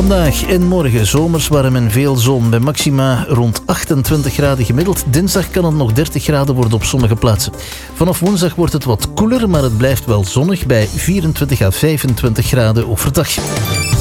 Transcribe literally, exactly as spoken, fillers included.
Vandaag en morgen zomers warm en veel zon. Bij maxima rond achtentwintig graden gemiddeld. Dinsdag kan het nog dertig graden worden op sommige plaatsen. Vanaf woensdag wordt het wat koeler, maar het blijft wel zonnig bij vierentwintig à vijfentwintig graden overdag.